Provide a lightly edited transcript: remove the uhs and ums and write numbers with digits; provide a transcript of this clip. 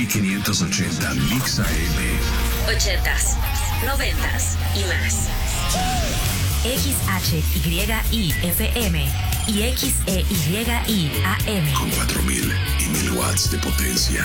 XI580 Mix AM. 80s, 90s y más. XHYIFM y XEYI AM. Con 4000 y 1000 watts de potencia.